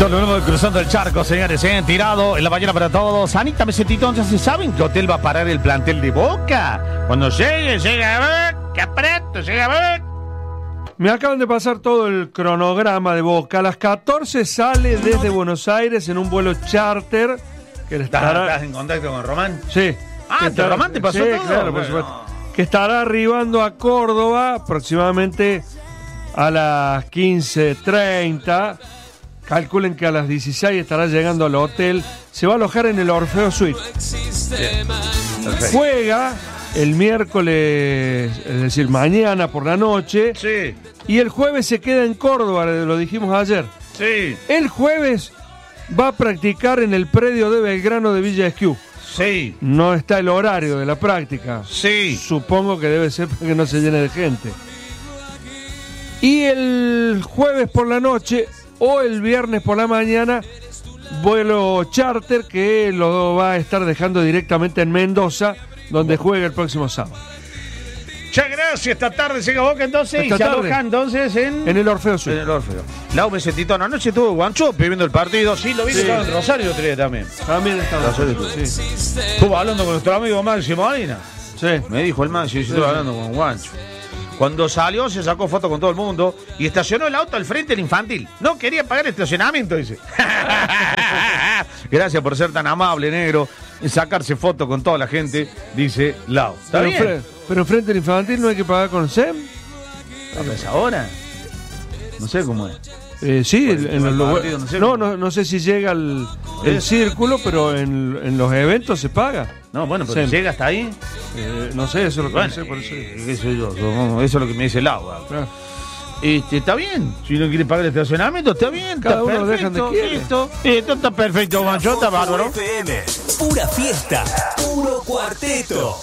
Todo lo nuevo cruzando el charco, señores, tirado en la mañana para todos. Anita Mesetitón, ¿ya se saben qué hotel va a parar el plantel de Boca? Cuando llega a ver, que apreto, llega a ver. Me acaban de pasar todo el cronograma de Boca. A las 14 sale desde Buenos Aires en un vuelo charter. Que le estará... ¿Estás en contacto con Román? Sí. Román te pasó sí, todo. Claro, por supuesto. Que estará arribando a Córdoba aproximadamente a las 15:30. Calculen que a las 16 estará llegando al hotel. Se va a alojar en el Orfeo Suite. Juega el miércoles, es decir, mañana por la noche. Sí. Y el jueves se queda en Córdoba, lo dijimos ayer. Sí. El jueves va a practicar en el predio de Belgrano de Villa Esquiú. Sí. No está el horario de la práctica. Sí. Supongo que debe ser para que no se llene de gente. Y el jueves por la noche o el viernes por la mañana, vuelo charter que lo va a estar dejando directamente en Mendoza, donde juega el próximo sábado. Muchas gracias. Esta tarde llega Boca entonces Esta y se tarde. aloja entonces en el Orfeo Sur. En el Orfeo. Lau Mesetitón, anoche estuvo Guanchope viendo el partido. Sí, lo vi, estaba en Rosario otro día también. También estaba. Sí. Estuvo hablando con nuestro amigo Máximo Molina. Sí. Me dijo el Máximo, yo estuve hablando con Guancho. Cuando salió se sacó foto con todo el mundo y estacionó el auto al frente del infantil. No quería pagar estacionamiento, dice. Gracias por ser tan amable, negro, y sacarse foto con toda la gente, dice Lau. ¿Está bien? Pero frente al infantil no hay que pagar con SEM. ¿A esa hora? No sé cómo es. Sí, en los lugares. No sé no sé si llega el círculo, pero en los eventos se paga. No, bueno, pero llega hasta ahí. No sé, eso es lo que bueno, no sé, por eso. Qué sé yo, eso es lo que me dice Lau. Claro. Está bien, si no quiere pagar el estacionamiento, está bien, cada está uno perfecto, deja donde quiere. Listo. Esto está perfecto, Guancho, está bárbaro. FM, pura fiesta, puro cuarteto.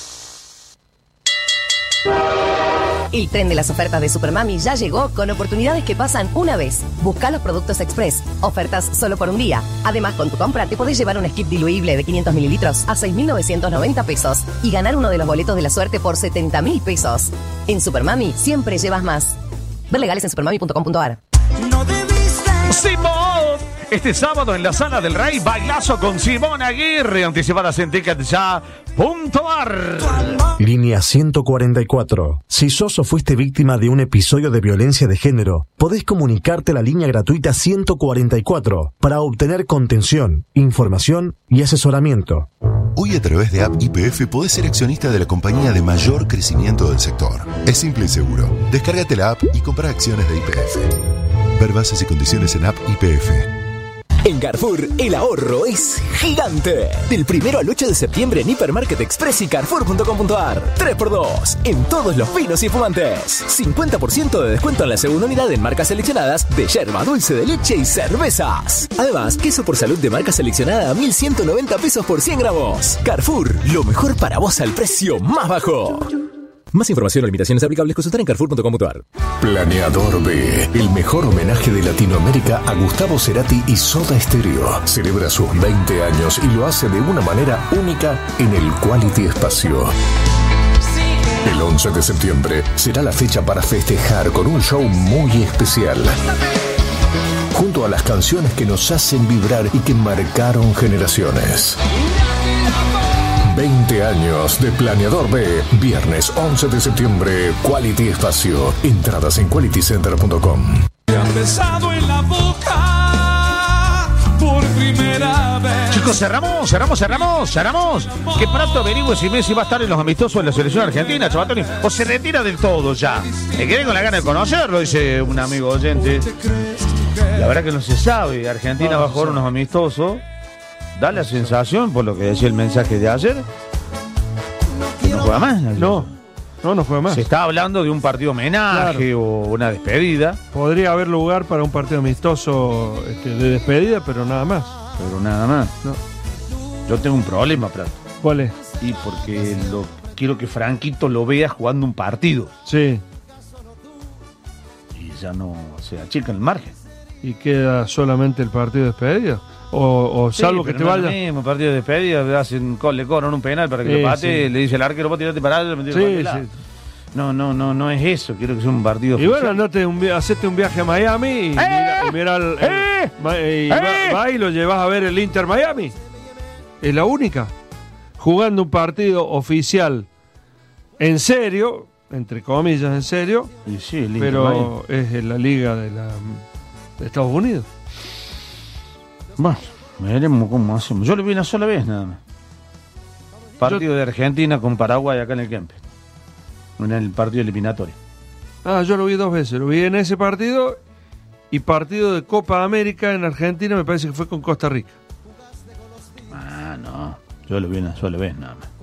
El tren de las ofertas de Supermami ya llegó con oportunidades que pasan una vez. Busca los productos Express. Ofertas solo por un día. Además, con tu compra te podés llevar un skip diluible de 500 mililitros a 6.990 pesos y ganar uno de los boletos de la suerte por 70.000 pesos. En Supermami siempre llevas más. Ver legales en supermami.com.ar. Simón, este sábado en la Sala del Rey, bailazo con Simón Aguirre, anticipadas en ticketya.ar. Línea 144. Si sos o fuiste víctima de un episodio de violencia de género, podés comunicarte a la línea gratuita 144 para obtener contención, información y asesoramiento. Hoy a través de App YPF podés ser accionista de la compañía de mayor crecimiento del sector. Es simple y seguro. Descárgate la app y compra acciones de YPF. Ver bases y condiciones en App YPF. En Carrefour, el ahorro es gigante. Del 1 al 8 de septiembre en Hipermarket Express y Carrefour.com.ar. 3x2 en todos los vinos y espumantes. 50% de descuento en la segunda unidad en marcas seleccionadas de yerba, dulce de leche y cervezas. Además, queso por salud de marca seleccionada a 1.190 pesos por 100 gramos. Carrefour, lo mejor para vos al precio más bajo. Más información o limitaciones aplicables consultar en Carrefour.com.ar. Planeador B, el mejor homenaje de Latinoamérica a Gustavo Cerati y Soda Stereo. Celebra sus 20 años y lo hace de una manera única en el Quality Espacio. El 11 de septiembre será la fecha para festejar con un show muy especial. Junto a las canciones que nos hacen vibrar y que marcaron generaciones. 20 años de Planeador B, viernes 11 de septiembre, Quality Espacio. Entradas en qualitycenter.com. Chicos, cerramos. Que pronto averigüe si Messi va a estar en los amistosos de la selección argentina, Chavatoni, o se retira del todo ya. Me quedé con la gana de conocerlo, dice un amigo oyente. La verdad que no se sabe. Argentina va a jugar unos amistosos. Da la sensación, por lo que decía el mensaje de ayer, que no juega más. No juega más. Se está hablando de un partido homenaje o una despedida. Podría haber lugar para un partido amistoso de despedida, pero nada más. No. Yo tengo un problema, Prato. ¿Cuál es? Y porque quiero que Franquito lo vea jugando un partido. Sí. Y ya no se achica el margen. ¿Y queda solamente el partido de despedida? O salvo que te vaya. Es el mismo partido de despedida, le cobran un penal para que lo pate, le dice el arquero, vos tirate para allá, Sí. No es eso. Quiero que sea un partido Y oficial. bueno, hacete un viaje a Miami y mira va y lo llevas a ver el Inter Miami. Es la única. Jugando un partido oficial en serio, entre comillas en serio, Y sí, el Inter pero es en la liga de Estados Unidos. Bueno, veremos cómo hacemos. Yo lo vi una sola vez nada más. Partido de Argentina con Paraguay acá en el Kempes. En el partido eliminatorio. Yo lo vi 2 veces. Lo vi en ese partido y partido de Copa América en Argentina, me parece que fue con Costa Rica. No. Yo lo vi una sola vez nada más.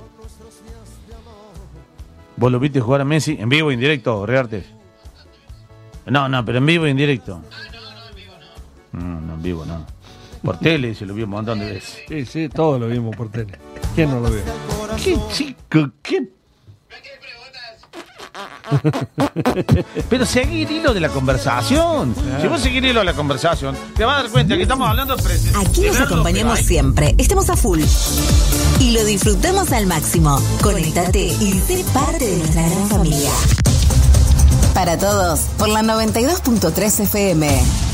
¿Vos lo viste jugar a Messi en vivo e indirecto, Reartes? No, pero en vivo e indirecto. No, en vivo no. Por tele se lo vi un montón de veces. Sí, todos lo vimos por tele. ¿Quién no lo vio? ¿Qué chico? ¿Qué? Pero seguí el hilo de la conversación. Claro. Si vos seguís el hilo de la conversación, te vas a dar cuenta que estamos hablando de Aquí nos acompañamos siempre. Estamos a full. Y lo disfrutamos al máximo. Conéctate y sé parte de nuestra gran familia. Para todos, por la 92.3 FM.